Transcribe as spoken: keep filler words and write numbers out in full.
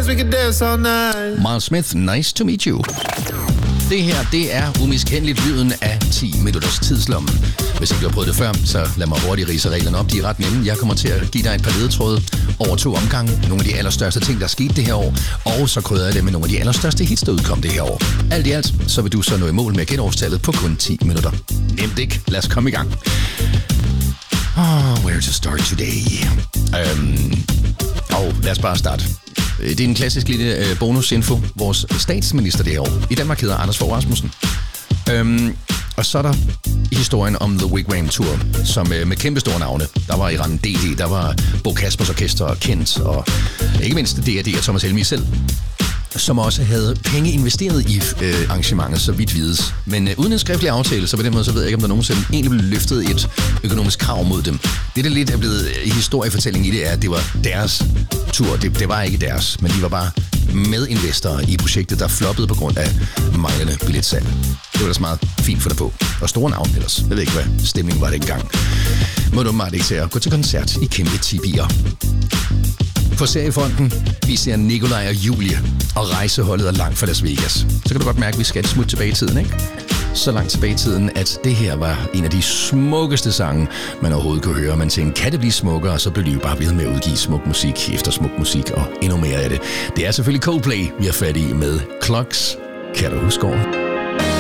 dance, we can dance all night. Miles Smith, nice to meet you. Det her, det er umiskendeligt lyden af ti minutters tidslomme. Hvis ikke du har prøvet det før, så lad mig hurtigt ridse reglerne op. De er ret nemme. Jeg kommer til at give dig et par ledetråde over to omgange. Nogle af de allerstørste ting, der er sket det her år. Og så krydder jeg det med nogle af de allerstørste hits, der udkom det her år. Alt i alt, så vil du så nå i mål med genårstallet på kun ti minutter. Nemt ikke? Lad os komme i gang. Oh, where to start today? Um, og lad os bare starte. Det er en klassisk lille øh, bonusinfo. Vores statsminister det her år i Danmark hedder Anders Fogh Rasmussen. Øhm, og så er der historien om The Wigwam Tour, som øh, med kæmpe store navne. Der var Iran D D, der var Bo Kaspers Orkester og Kent, og ikke mindst D R D og Thomas Helmig selv, som også havde penge investeret i øh, arrangementet, så vidt vides. Men øh, uden en skriftlig aftale, så på den måde, så ved jeg ikke, om der nogensinde egentlig blev løftet et økonomisk krav mod dem. Det, der lidt er blevet historiefortælling i det, er, at det var deres tur. Det, det var ikke deres, men de var bare medinvestorer i projektet, der floppede på grund af manglende billetsalg. Det var da så meget fint for dig på. Og store navn ellers. Jeg ved ikke, hvad stemningen var dengang. Må du meget ikke til at gå til koncert i kæmpe tibier. På seriefronten, vi ser Nikolaj og Julie, og rejseholdet er langt fra Las Vegas. Så kan du godt mærke, at vi skal et smut tilbage i tiden, ikke? Så langt tilbage i tiden, at det her var en af de smukkeste sange, man overhovedet kunne høre. Man tænkte, kan det blive smukkere? Og så blev de jo bare ved med at udgive smuk musik efter smuk musik, og endnu mere af det. Det er selvfølgelig Coldplay, vi har fat i med Clocks. Kan du huske over?